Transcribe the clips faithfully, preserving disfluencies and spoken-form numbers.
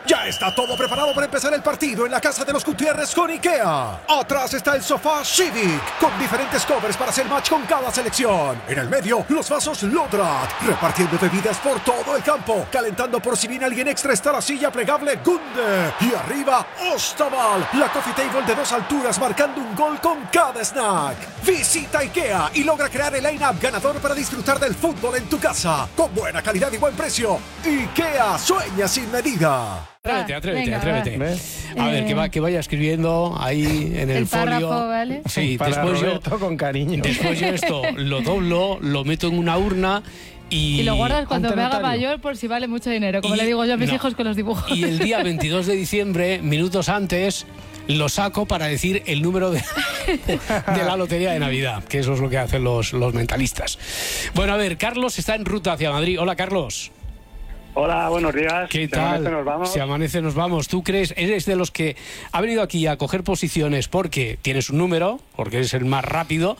Ya está todo preparado para empezar el partido en la casa de los Gutiérrez con IKEA. Atrás está el sofá Civic, con diferentes covers para hacer match con cada selección. En el medio, los vasos Lodrat, repartiendo bebidas por todo el campo. Calentando por si viene alguien extra está la silla plegable Gunde. Y arriba, Ostaval, la coffee table de dos alturas marcando un gol con cada snack. Visita IKEA y logra crear el line-up ganador para disfrutar del fútbol en tu casa. Con buena calidad y buen precio. IKEA, sueña sin medida. Atrévete, atrévete, Venga, atrévete. ¿Ves? A Eh, ver, que, va, que vaya escribiendo ahí en el, el folio. párrafo, ¿vale? Sí, Para después yo, Roberto, con cariño. después yo esto lo doblo, lo meto en una urna y... Y lo guardas cuando ante me haga notario. mayor por si vale mucho dinero, como y- le digo yo a mis no. hijos con los dibujos. Y el día veintidós de diciembre, minutos antes, lo saco para decir el número de, de la lotería de Navidad, que eso es lo que hacen los, los mentalistas. Bueno, a ver, Carlos está en ruta hacia Madrid. Hola, Carlos. Hola, buenos días. ¿Qué Si tal? amanece, nos vamos. Si amanece, nos vamos. ¿Tú crees, eres de los que ha venido aquí a coger posiciones porque tienes un número, porque eres el más rápido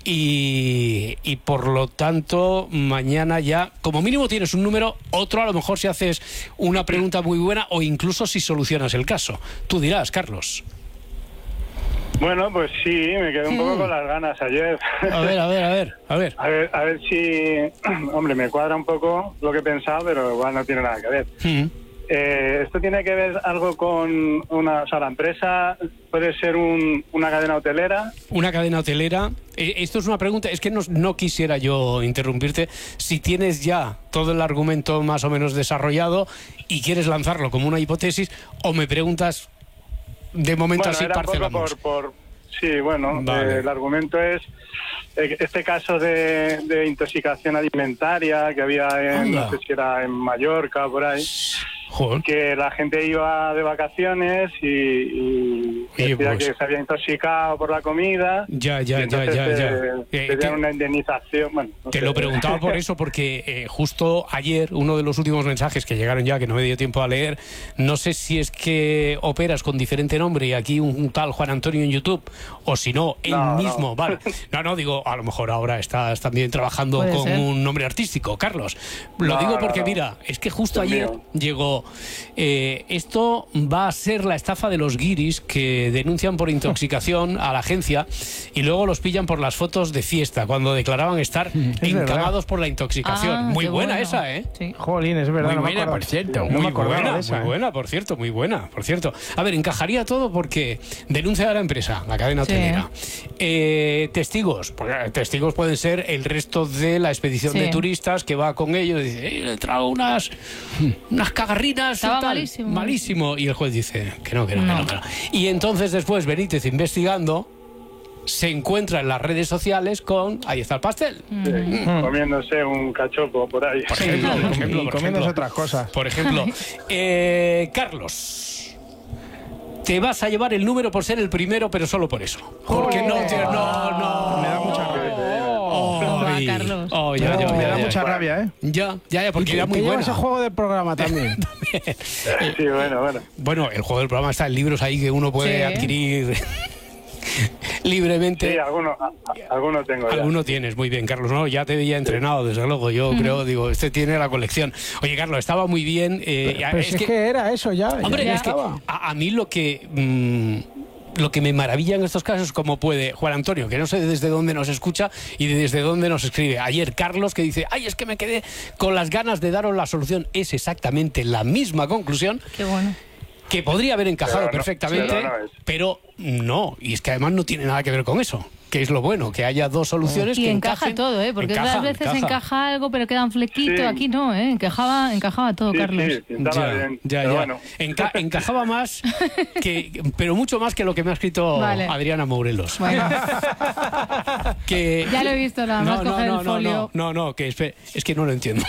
y, y por lo tanto mañana ya, como mínimo tienes un número, otro a lo mejor si haces una pregunta muy buena o incluso si solucionas el caso? Tú dirás, Carlos. Bueno, pues sí, me quedé un poco con las ganas ayer. A ver, a ver, a ver, a ver. A ver, a ver si... Hombre, me cuadra un poco lo que he pensado, pero igual no tiene nada que ver. Mm. Eh, ¿Esto tiene que ver algo con una... O sea, la empresa puede ser un, una cadena hotelera? Una cadena hotelera. Eh, Esto es una pregunta, es que no, no quisiera yo interrumpirte. Si tienes ya todo el argumento más o menos desarrollado y quieres lanzarlo como una hipótesis, o me preguntas de momento Bueno, así era un poco parcelamos. por, por... Sí, bueno, Vale. eh, el argumento es eh, este caso de, de intoxicación alimentaria que había en, Anda. no sé si era en Mallorca o por ahí. Joder. Que la gente iba de vacaciones y, y Oye, decía pues- que se había intoxicado por la comida. Ya, ya, y ya, entonces, ya, ya. eh, Eh, pedían te- una indemnización. Bueno, no Te sé. lo preguntaba por eso, porque eh, justo ayer, uno de los últimos mensajes que llegaron ya, que no me dio tiempo a leer, no sé si es que operas con diferente nombre y aquí un, un tal Juan Antonio en YouTube, o si no, él No, mismo, no. vale. No, no, digo, a lo mejor ahora estás también trabajando Puede con ser. un nombre artístico, Carlos. Lo No, digo no, porque, no. mira, es que justo Es ayer mío. llegó, eh, esto va a ser la estafa de los guiris que denuncian por intoxicación a la agencia y luego los pillan por las fotos de fiesta, cuando declaraban estar encamados por la intoxicación. Ah, muy qué buena bueno. esa, ¿eh? Sí. Jolín, es verdad. Muy no me buena, acordaba. por cierto. No me Muy acordaba buena, de esa, muy ¿eh? buena, por cierto, muy buena, por cierto. A ver, encajaría todo porque denuncia a la empresa, la cadena Sí. hotelera. Eh, testigos, porque eh, testigos pueden ser el resto de la expedición Sí. de turistas que va con ellos y dice, "Eh, le trago unas, unas cagarrinas. y Estaba tal". malísimo. Malísimo. Y el juez dice que no, que no, que No. no, que no. Y entonces después Benítez investigando se encuentra en las redes sociales con, ahí está el pastel. Sí, comiéndose un cachopo por ahí. Por ejemplo, por Y ejemplo, por comiéndose ejemplo. otras cosas. Por ejemplo, eh, Carlos, te vas a llevar el número por ser el primero, pero solo por eso. Porque no, te- no, no. Me da mucha rabia. Ay, Va, Carlos. oh, ya, Me ya, da- me ya, da ya. mucha rabia, ¿eh? Ya, ya, ya, porque Y era que- muy que lleva buena. ese juego del programa también. Sí, bueno, bueno. Bueno, el juego del programa está en libros ahí que uno puede Sí. adquirir libremente. Sí, alguno, a- a- alguno tengo ya. Alguno tienes, muy bien, Carlos. No, ya te veía entrenado, desde luego. Yo creo, digo, este tiene la colección. Oye, Carlos, estaba muy bien. eh, Pero si es que era eso ya. Hombre, ya es que estaba. a, a mí lo que mm, lo que me maravilla en estos casos es cómo puede Juan Antonio, que no sé desde dónde nos escucha y desde dónde nos escribe. Ayer Carlos, que dice, ay, es que me quedé con las ganas de daros la solución. Es exactamente la misma conclusión Qué bueno. que podría haber encajado Pero no, perfectamente, pero no es. pero no. Y es que además no tiene nada que ver con eso. Que es lo bueno, que haya dos soluciones Y que encaja encajen. todo, ¿eh? Porque Encaja, otras veces encaja. encaja. algo, pero queda un flequito. Sí. Aquí no, ¿eh? Encajaba, encajaba todo, Sí, Carlos. sí, pintaba Ya, bien. ya, pero ya. bueno. Enca- encajaba más, que, pero mucho más que lo que me ha escrito Vale. Adriana Morelos. Bueno, Que, ya lo he visto nada más no, no, coger no, el no, folio. no, no, no, que espe- es que no lo entiendo.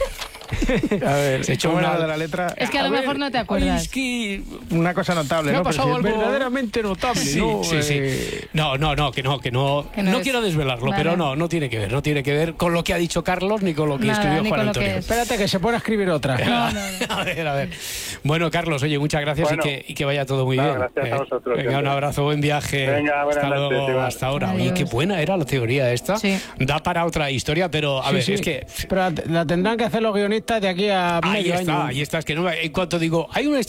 A ver, Se echó ¿cómo era una- lo de la letra? Es que a lo ver, mejor no te ay, acuerdas. es que Una cosa notable, me ha ¿no? Pero pasado si es algo verdaderamente notable, Sí, ¿no? sí, sí. Eh, No, no, no, que no, que no. Que no no es- quiero desvelarlo, Vale. pero no, no tiene que ver, no tiene que ver con lo que ha dicho Carlos ni con lo que Nada, escribió ni Juan con lo que Antonio. es. Espérate que se pone a escribir otra. No, no, no. A ver, a ver. Bueno, Carlos, oye, muchas gracias Bueno. y, que, y que vaya todo muy Nada, bien. gracias a vosotros, Venga, un siempre. abrazo, buen viaje. Venga, buenas hasta noches, luego, igual. hasta ahora. Oye, Adiós. qué buena era la teoría esta. Sí. Da para otra historia, pero a Sí, ver, sí. es que Pero la, la tendrán que hacer los guionistas de aquí a ahí medio está, año. ahí está. Es que no, en cuanto digo, hay una